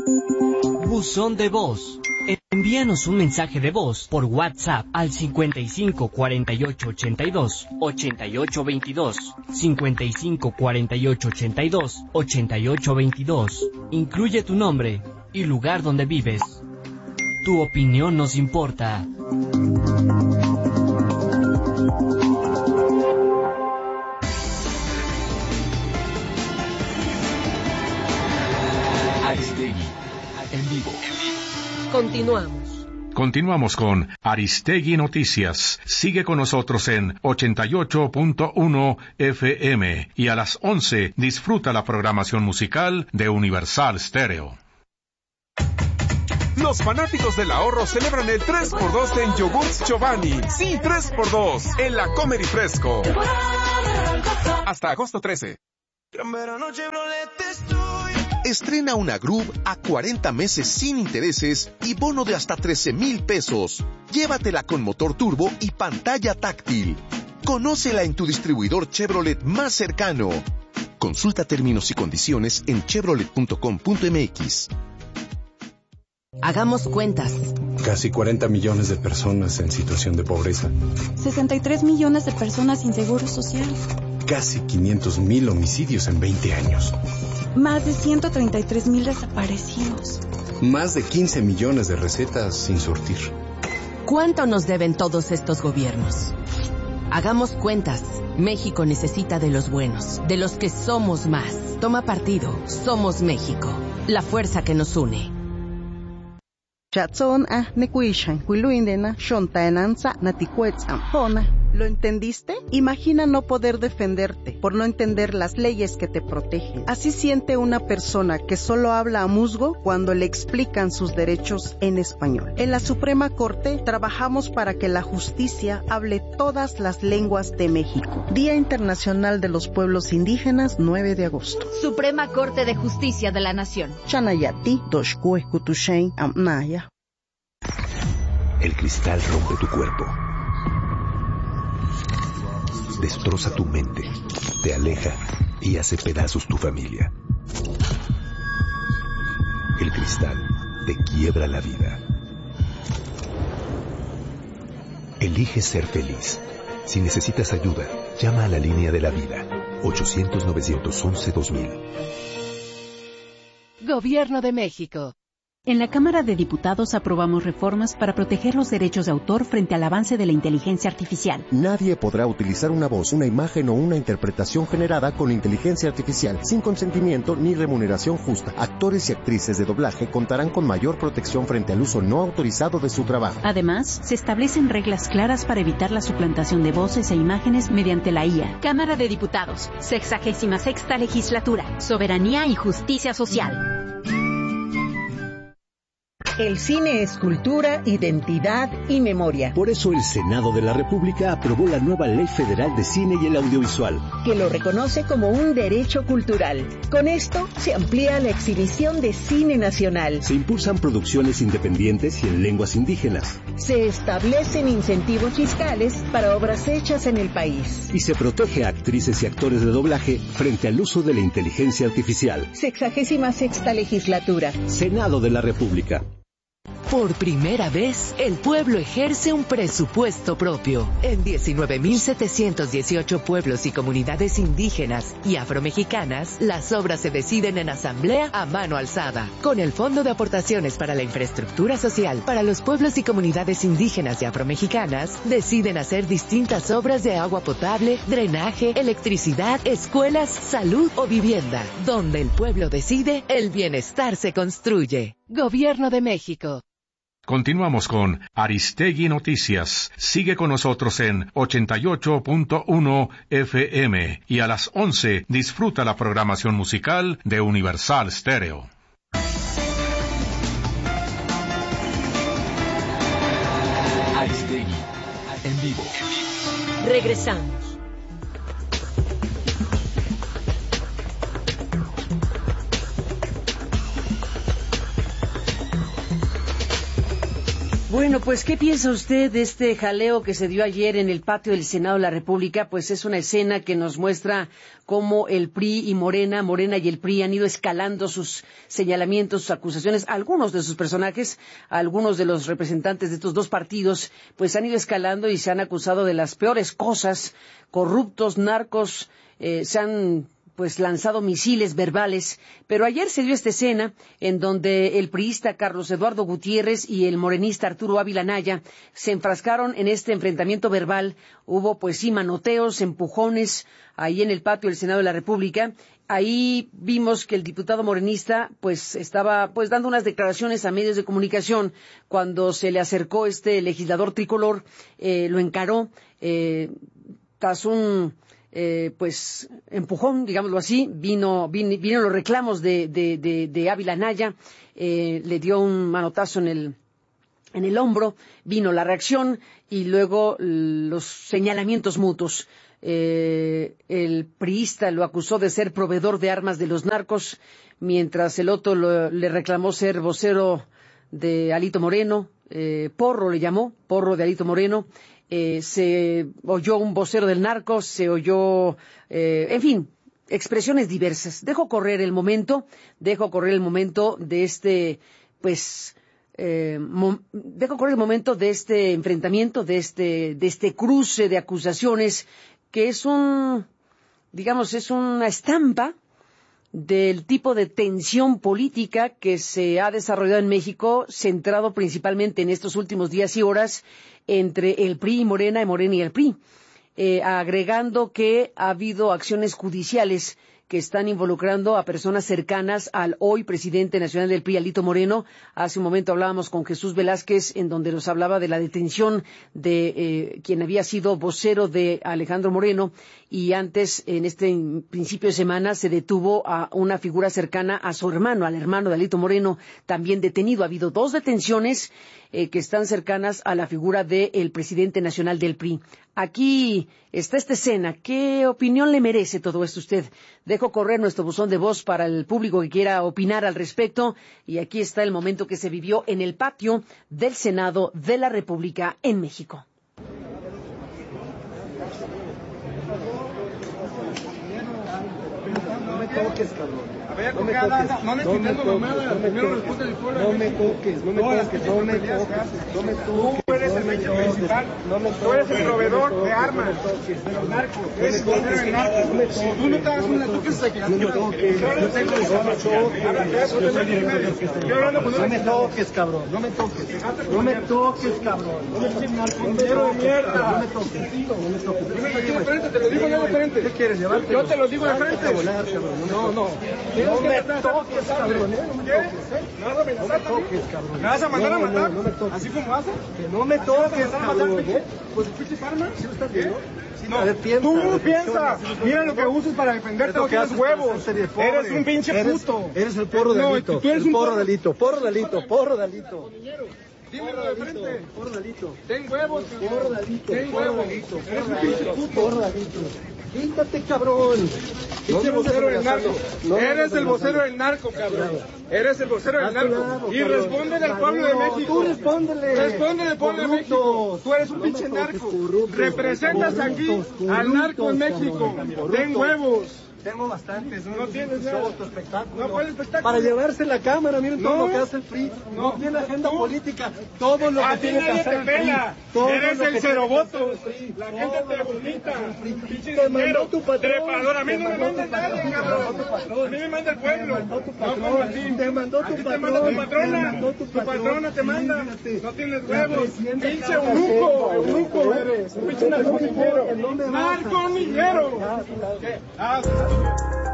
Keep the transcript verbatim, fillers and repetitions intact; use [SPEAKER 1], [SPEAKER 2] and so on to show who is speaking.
[SPEAKER 1] Buzón de voz. Envíanos un mensaje de voz por WhatsApp al cincuenta y cinco cuarenta y ocho ochenta y dos ochenta y ocho veintidós, cincuenta y cinco cuarenta y ocho ochenta y dos ochenta y ocho veintidós. Incluye tu nombre y lugar donde vives. Tu opinión nos importa.
[SPEAKER 2] Aristegui, en vivo.
[SPEAKER 3] Continuamos.
[SPEAKER 4] Continuamos con Aristegui Noticias. Sigue con nosotros en ochenta y ocho punto uno F M y a las once disfruta la programación musical de Universal Stereo.
[SPEAKER 5] Los fanáticos del ahorro celebran el tres por dos en Yogurts Giovanni. Sí, tres por dos en la Comer y Fresco. Hasta agosto trece.
[SPEAKER 6] Estrena una Groove a cuarenta meses sin intereses y bono de hasta trece mil pesos. Llévatela con motor turbo y pantalla táctil. Conócela en tu distribuidor Chevrolet más cercano. Consulta términos y condiciones en chevrolet punto com punto m x.
[SPEAKER 3] Hagamos cuentas.
[SPEAKER 7] Casi cuarenta millones de personas en situación de pobreza.
[SPEAKER 8] sesenta y tres millones de personas sin seguro social.
[SPEAKER 7] Casi quinientos mil homicidios en veinte años.
[SPEAKER 8] Más de ciento treinta y tres mil desaparecidos.
[SPEAKER 7] Más de quince millones de recetas sin surtir.
[SPEAKER 3] ¿Cuánto nos deben todos estos gobiernos? Hagamos cuentas. México necesita de los buenos, de los que somos más. Toma partido. Somos México. La fuerza que nos une.
[SPEAKER 9] ¿Lo entendiste? Imagina no poder defenderte por no entender las leyes que te protegen. Así siente una persona que solo habla a musgo cuando le explican sus derechos en español. En la Suprema Corte trabajamos para que la justicia hable todas las lenguas de México. Día Internacional de los Pueblos Indígenas, nueve de agosto.
[SPEAKER 10] Suprema Corte de Justicia de la Nación.
[SPEAKER 9] Chanayati, Doshkue Kutushain, Amnaya.
[SPEAKER 11] El cristal rompe tu cuerpo. Destroza tu mente, te aleja y hace pedazos tu familia. El cristal te quiebra la vida. Elige ser feliz. Si necesitas ayuda, llama a la línea de la vida. ochocientos, novecientos once, dos mil.
[SPEAKER 3] Gobierno de México.
[SPEAKER 12] En la Cámara de Diputados aprobamos reformas para proteger los derechos de autor frente al avance de la inteligencia artificial.
[SPEAKER 13] Nadie podrá utilizar una voz, una imagen o una interpretación generada con inteligencia artificial sin consentimiento ni remuneración justa. Actores y actrices de doblaje contarán con mayor protección frente al uso no autorizado de su trabajo.
[SPEAKER 12] Además, se establecen reglas claras para evitar la suplantación de voces e imágenes mediante la I A.
[SPEAKER 14] Cámara de Diputados, sexagésima sexta legislatura, soberanía y justicia social.
[SPEAKER 15] El cine es cultura, identidad y memoria.
[SPEAKER 16] Por eso el Senado de la República aprobó la nueva Ley Federal de Cine y el Audiovisual,
[SPEAKER 15] que lo reconoce como un derecho cultural. Con esto se amplía la exhibición de cine nacional.
[SPEAKER 16] Se impulsan producciones independientes y en lenguas indígenas.
[SPEAKER 15] Se establecen incentivos fiscales para obras hechas en el país.
[SPEAKER 16] Y se protege a actrices y actores de doblaje frente al uso de la inteligencia artificial.
[SPEAKER 15] Sexagésima sexta legislatura.
[SPEAKER 16] Senado de la República.
[SPEAKER 3] Por primera vez, el pueblo ejerce un presupuesto propio. En diecinueve mil setecientos dieciocho pueblos y comunidades indígenas y afromexicanas, las obras se deciden en asamblea a mano alzada. Con el Fondo de Aportaciones para la Infraestructura Social para los pueblos y comunidades indígenas y afromexicanas, deciden hacer distintas obras de agua potable, drenaje, electricidad, escuelas, salud o vivienda. Donde el pueblo decide, el bienestar se construye. Gobierno de México.
[SPEAKER 4] Continuamos con Aristegui Noticias. Sigue con nosotros en ochenta y ocho punto uno F M y a las once disfruta la programación musical de Universal Stereo.
[SPEAKER 2] Aristegui, en vivo.
[SPEAKER 3] Regresamos.
[SPEAKER 17] Bueno, pues, ¿qué piensa usted de este jaleo que se dio ayer en el patio del Senado de la República? Pues es una escena que nos muestra cómo el P R I y Morena, Morena y el P R I han ido escalando sus señalamientos, sus acusaciones. Algunos de sus personajes, algunos de los representantes de estos dos partidos, pues han ido escalando y se han acusado de las peores cosas, corruptos, narcos, eh, se han pues lanzado misiles verbales, pero ayer se dio esta escena en donde el priista Carlos Eduardo Gutiérrez y el morenista Arturo Ávila Anaya se enfrascaron en este enfrentamiento verbal. Hubo pues sí manoteos, empujones ahí en el patio del Senado de la República. Ahí vimos que el diputado morenista pues estaba pues dando unas declaraciones a medios de comunicación cuando se le acercó este legislador tricolor, eh, lo encaró eh, tras un Eh, pues empujón, digámoslo así, vino, vino, vino los reclamos de, de, de, de Ávila Anaya, eh, le dio un manotazo en el, en el hombro, vino la reacción y luego los señalamientos mutuos. Eh, el priista lo acusó de ser proveedor de armas de los narcos, mientras el otro lo, le reclamó ser vocero de Alito Moreno, eh, porro le llamó, porro de Alito Moreno. Eh, se oyó un vocero del narco, se oyó, eh, en fin, expresiones diversas. Dejo correr el momento, dejo correr el momento de este, pues, eh, mo- dejo correr el momento de este enfrentamiento, de este, de este cruce de acusaciones, que es un, digamos, es una estampa del tipo de tensión política que se ha desarrollado en México, centrado principalmente en estos últimos días y horas entre el P R I y Morena, y Morena y el P R I, eh, agregando que ha habido acciones judiciales que están involucrando a personas cercanas al hoy presidente nacional del P R I, Alito Moreno. Hace un momento hablábamos con Jesús Velázquez, en donde nos hablaba de la detención de eh, quien había sido vocero de Alejandro Moreno, y antes, en este principio de semana, se detuvo a una figura cercana a su hermano, al hermano de Alito Moreno, también detenido. Ha habido dos detenciones eh, que están cercanas a la figura del presidente nacional del P R I. Aquí está esta escena. ¿Qué opinión le merece todo esto a usted? Dejo correr nuestro buzón de voz para el público que quiera opinar al respecto. Y aquí está el momento que se vivió en el patio del Senado de la República en México.
[SPEAKER 18] No me toques, cabrón. No me toques. No me toques. No me toques. No me toques. No me toques. No me toques.
[SPEAKER 19] Tú eres el principal. Tú eres el proveedor de armas de los narcos. Eres el vocero de narcos. Tú no te das una toques aquí.
[SPEAKER 18] No me toques. No me toques, cabrón. No me toques. No me toques, cabrón. No me toques. No me toques. No me toques.
[SPEAKER 19] Aquí de frente, te lo digo yo de frente.
[SPEAKER 18] ¿Qué quieres llevarte?
[SPEAKER 19] Yo te lo digo de frente.
[SPEAKER 18] No, no. No me toques, cabrón.
[SPEAKER 19] No me toques, cabrón. ¿Me vas a mandar a matar? ¿Así como haces?
[SPEAKER 18] Que no me toques, cabrón.
[SPEAKER 19] ¿Pues pinches armas?
[SPEAKER 18] ¿Sí lo estás viendo?
[SPEAKER 19] No, tú piensas, mira lo que usas para defenderte, no tienes huevos. Eres un pinche puto.
[SPEAKER 18] Eres el porro de Alito. Tú eres un porro de Alito. Porro de Alito. Porro de Alito.
[SPEAKER 19] Dímelo de frente.
[SPEAKER 18] Porro de Alito.
[SPEAKER 19] Ten huevos,
[SPEAKER 18] porro de Alito.
[SPEAKER 19] Ten huevos. Eres un pinche puto.
[SPEAKER 18] Porro de Alito. Quítate, cabrón.
[SPEAKER 19] Eres el vocero del narco. Eres el vocero del narco, cabrón. Eres el vocero del narco. Y respóndele al pueblo de México.
[SPEAKER 18] Tú respóndele.
[SPEAKER 19] Respóndele al pueblo de México. Tú eres un pinche narco. Representas aquí al narco en México. Ten huevos.
[SPEAKER 18] Tengo bastantes, no,
[SPEAKER 19] no tienes nada.
[SPEAKER 18] Tu espectáculo.
[SPEAKER 19] No, ¿cuál espectáculo?
[SPEAKER 18] Para llevarse la cámara, miren todo
[SPEAKER 19] no,
[SPEAKER 18] lo que hace el P R I. No, no tiene agenda
[SPEAKER 19] tú,
[SPEAKER 18] política. Todo lo que tiene que hacer el P R I.
[SPEAKER 19] Eres el cero votos. La gente te bonita.
[SPEAKER 18] Te mandó tu patrón.
[SPEAKER 19] Trepador. A mí no me manda nadie, cabrón. A mí me manda el pueblo.
[SPEAKER 18] Te mandó tu patrón.
[SPEAKER 19] Te manda tu patrona. Tu patrona te manda. No tienes huevos. Pinche eunuco. Eunuco eres. Pinche narconillero. Narconillero. Ah,